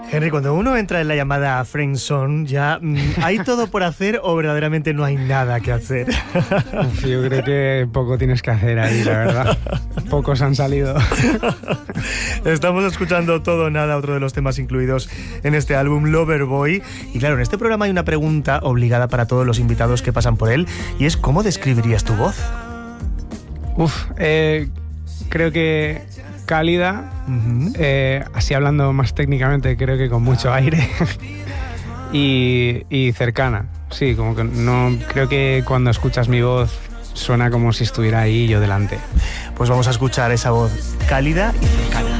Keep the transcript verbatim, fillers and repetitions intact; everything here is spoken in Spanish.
Henry, cuando uno entra en la llamada friendzone, ya mmm, ¿hay todo por hacer o verdaderamente no hay nada que hacer? Uf, yo creo que poco tienes que hacer ahí, la verdad. Pocos han salido. Estamos escuchando Todo o Nada, otro de los temas incluidos en este álbum Loverboy. Y claro, en este programa hay una pregunta obligada para todos los invitados que pasan por él, y es ¿cómo describirías tu voz? Uf, eh, creo que cálida, uh-huh. eh, así hablando más técnicamente, creo que con mucho aire y, y cercana. Sí, como que no creo que cuando escuchas mi voz suena como si estuviera ahí yo delante. Pues vamos a escuchar esa voz cálida y cercana.